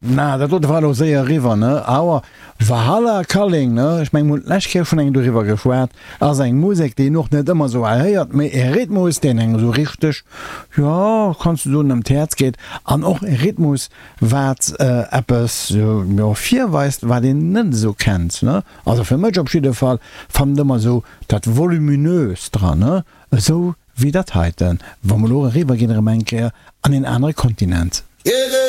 Na, dat war lo séier River ne awer Valhalla Calling ne ich mein Lächke vun eng du River gefuert ass eng Musik déi noch net immer so erhéiert méi e Rhythmus den eng so richtig ja kannst du dem Terz geht an och e Rhythmus wat Appppes firweist war den net so kennt ne also fir Mëtsch op schiede Fall fan immer so dat voluminös dran ne so wie dat heiten Wa River genere Menke an den andere Kontinent.